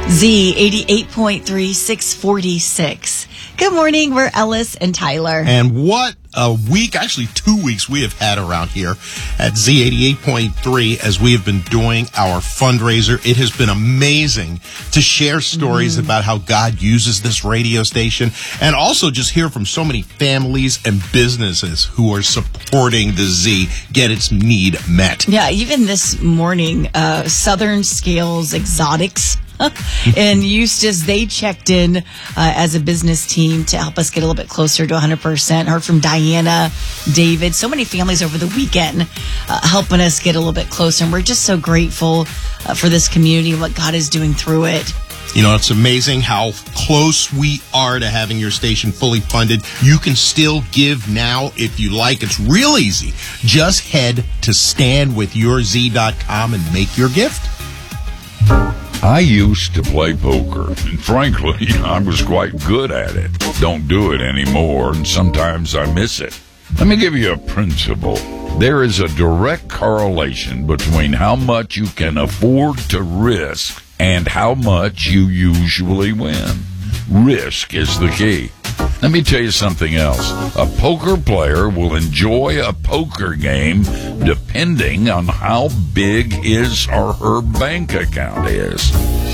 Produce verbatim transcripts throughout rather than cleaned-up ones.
Z eighty-eight point three, six forty-six. Good morning. We're Ellis and Tyler. And what a week, actually two weeks we have had around here at Z eighty-eight point three as we have been doing our fundraiser. It has been amazing to share stories mm. about how God uses this radio station and also just hear from so many families and businesses who are supporting the Z get its need met. Yeah, even this morning, uh, Southern Scales Exotics and Eustis, they checked in uh, as a business team to help us get a little bit closer to one hundred percent. Heard from Diana, David, so many families over the weekend uh, helping us get a little bit closer. And we're just so grateful uh, for this community and what God is doing through it. You know, it's amazing how close we are to having your station fully funded. You can still give now if you like. It's real easy. Just head to stand with your z dot com and make your gift. I used to play poker, and frankly, I was quite good at it. Don't do it anymore, and sometimes I miss it. Let me give you a principle. There is a direct correlation between how much you can afford to risk and how much you usually win. Risk is the key. Let me tell you something else. A poker player will enjoy a poker game depending on how big his or her bank account is.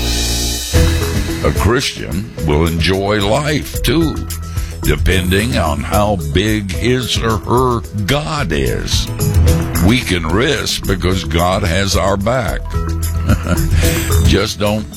A Christian will enjoy life, too, depending on how big his or her God is. We can risk because God has our back. Just don't